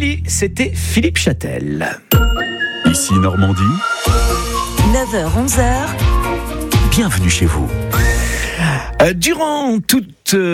c'était Philippe Châtel. Ici Normandie. 9h-11h. Bienvenue chez vous. Durant toutes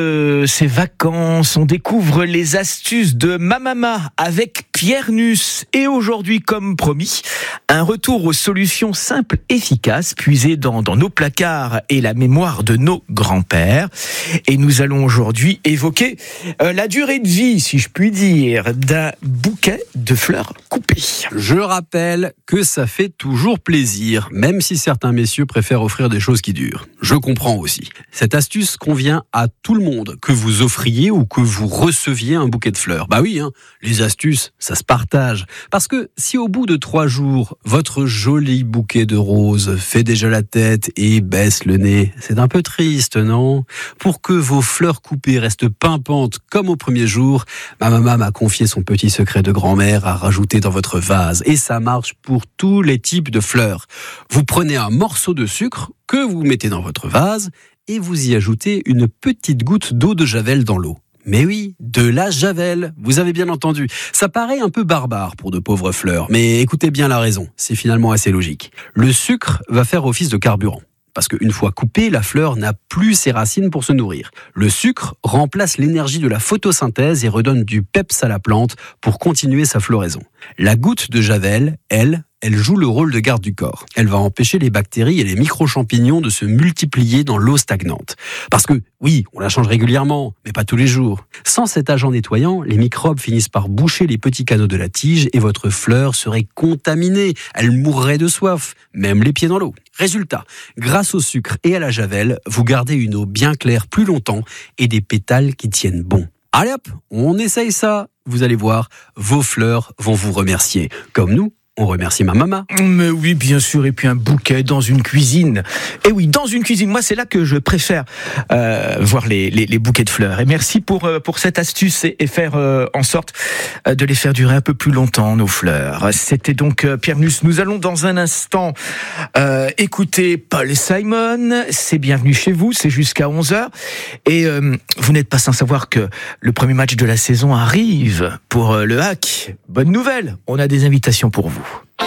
ces vacances, on découvre les astuces de Mamama avec Pierre Nuss. Et aujourd'hui, comme promis, un retour aux solutions simples, efficaces, puisées dans nos placards et la mémoire de nos grands-pères. Et nous allons aujourd'hui évoquer la durée de vie, si je puis dire, d'un bouquet de fleurs coupées. Je rappelle que ça fait toujours plaisir, même si certains messieurs préfèrent offrir des choses qui durent. Je comprends aussi. Cette astuce convient à tout le monde, que vous offriez ou que vous receviez un bouquet de fleurs. Bah oui, les astuces, ça se partage. Parce que si au bout de 3 jours, votre joli bouquet de roses fait déjà la tête et baisse le nez, c'est un peu triste, non ? Pour que vos fleurs coupées restent pimpantes comme au premier jour, ma maman m'a confié son petit secret de grand-mère à rajouter dans votre vase. Et ça marche pour tous les types de fleurs. Vous prenez un morceau de sucre que vous mettez dans votre vase et vous y ajoutez une petite goutte d'eau de javel dans l'eau. Mais oui, de la javel, vous avez bien entendu. Ça paraît un peu barbare pour de pauvres fleurs, mais écoutez bien la raison, c'est finalement assez logique. Le sucre va faire office de carburant. Parce qu'une fois coupée, la fleur n'a plus ses racines pour se nourrir. Le sucre remplace l'énergie de la photosynthèse et redonne du peps à la plante pour continuer sa floraison. La goutte de javel, elle joue le rôle de garde du corps. Elle va empêcher les bactéries et les micro-champignons de se multiplier dans l'eau stagnante. Parce que, oui, on la change régulièrement, mais pas tous les jours. Sans cet agent nettoyant, les microbes finissent par boucher les petits canaux de la tige et votre fleur serait contaminée. Elle mourrait de soif, même les pieds dans l'eau. Résultat, grâce au sucre et à la javel, vous gardez une eau bien claire plus longtemps et des pétales qui tiennent bon. Allez hop, on essaye ça. Vous allez voir, vos fleurs vont vous remercier. Comme nous, on remercie ma maman. Mais oui, bien sûr, et puis un bouquet dans une cuisine. Et oui, dans une cuisine, moi c'est là que je préfère voir les bouquets de fleurs. Et merci pour cette astuce et faire en sorte de les faire durer un peu plus longtemps, nos fleurs. C'était donc Pierre Nuss. Nous allons dans un instant écouter Paul Simon. C'est Bienvenue chez vous, c'est jusqu'à 11h. Et vous n'êtes pas sans savoir que le premier match de la saison arrive pour le HAC. Bonne nouvelle, on a des invitations pour vous.